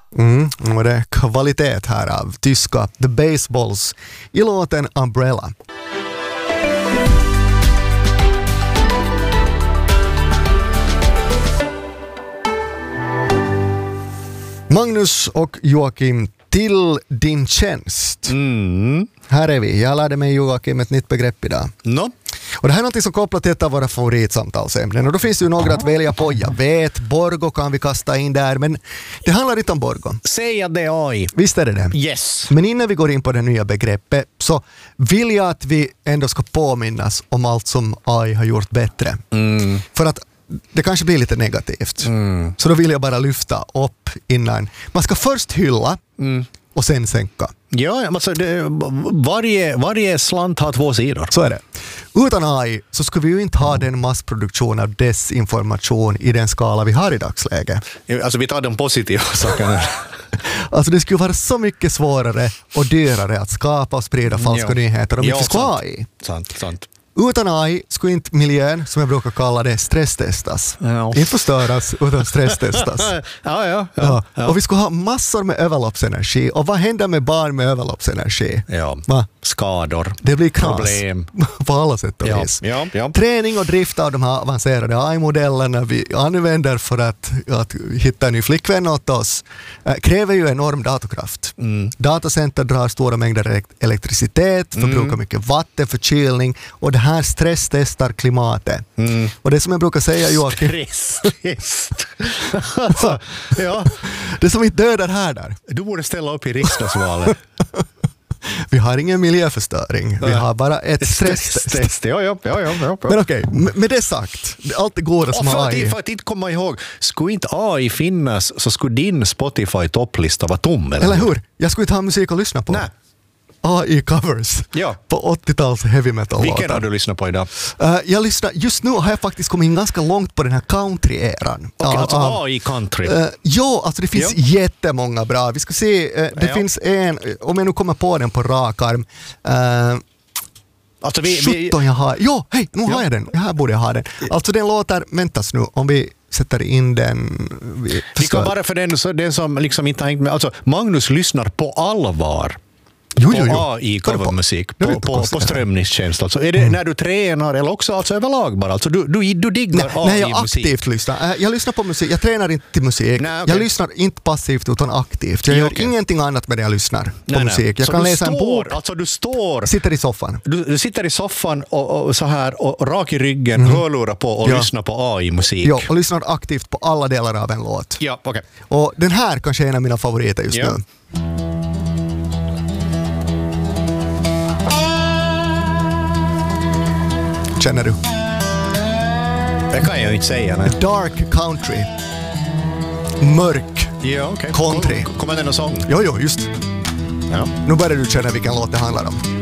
Och det är kvalitet här av tyska The Baseballs i låten Umbrella. Magnus och Joakim, till din tjänst. Här är vi. Jag lärde mig Joakim ett nytt begrepp idag. Och det här är något som kopplar till ett av våra favoritsamtalsämnen. Och då finns det ju några att välja på. Jag vet, Borgo kan vi kasta in där. Men det handlar inte om Borgo. Säg att det är AI. Visst är det? Yes. Men innan vi går in på det nya begreppet så vill jag att vi ändå ska påminnas om allt som AI har gjort bättre. För att det kanske blir lite negativt. Så då vill jag bara lyfta upp innan. Man ska först hylla och sen sänka. Ja, alltså varje slant har två sidor. Så är det. Utan AI så skulle vi ju inte ha den massproduktion av desinformation i den skala vi har i dagsläget. Alltså vi tar de positiva sakerna. Alltså det skulle vara så mycket svårare och dyrare att skapa och sprida falska nyheter om inte skulle ha AI. Sant. Utan AI skulle inte miljön, som jag brukar kalla det, stresstestas. Inte förstöras utan stresstestas. Ja. Och vi skulle ha massor med överloppsenergi. Och vad händer med barn med överloppsenergi? Skador. Det blir knas. Problem. På alla sätt och vis. Ja. Träning och drift av de här avancerade AI-modellerna vi använder för att hitta en ny flickvän åt oss kräver ju enorm datorkraft. Datacenter drar stora mängder elektricitet, förbrukar mycket vatten, förkylning, och det här stresstestar klimatet. Och det som jag brukar säga, Joakim... Stresstest. Alltså, ja. Det som inte dödar här där. Du borde ställa upp i riksdagsvalet. Vi har ingen miljöförstöring. Vi har bara ett stresstest. Ja. Men okej, med det sagt, allt det goda som AI... För att inte komma ihåg, skulle inte AI finnas så skulle din Spotify-topplista vara tom. Eller hur? Jag skulle inte ha musik att lyssna på. Nej. AI-covers på 80-tals heavy metal. Vilken har du lyssnat på idag? Just nu har jag faktiskt kommit in ganska långt på den här country-eran. Alltså AI-country? Alltså det finns jättemånga bra. Vi ska se, det finns en, om jag nu kommer på den på rak arm. Alltså jag har... Nu har jag den. Här borde jag ha den. Alltså den låter, väntas nu, om vi sätter in den... Vi kan bara för den som liksom inte har hängt med. Alltså Magnus lyssnar på allvar. Jo. AI-covermusik på strömningstjänst. Alltså, är det när du tränar eller också alltså överlag bara? Alltså, du diggar AI-musik? Nej, jag aktivt lyssnar. Jag lyssnar på musik. Jag tränar inte till musik. Nej, okay. Jag lyssnar inte passivt utan aktivt. Jag gör ingenting annat med det jag lyssnar på musik. Jag kan läsa en bok. Alltså du står... Sitter i soffan. Du sitter i soffan och så här och rak i ryggen, hörlurar på och lyssnar på AI-musik. Ja, och lyssnar aktivt på alla delar av en låt. Ja, okej. Och den här kanske är en av mina favoriter just nu. Känner du? Det kan jag inte säga. Nej. Dark country. Mörk country. Kommer det någon sång? Jo, just. Ja. Nu börjar du känna vilken låt det handlar om.